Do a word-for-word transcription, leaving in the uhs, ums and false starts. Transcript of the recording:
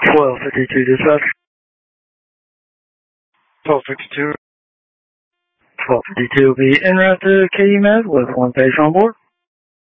twelve fifty-two dispatch. twelve fifty-two. twelve fifty-two will be en route to K U Med with one patient on board.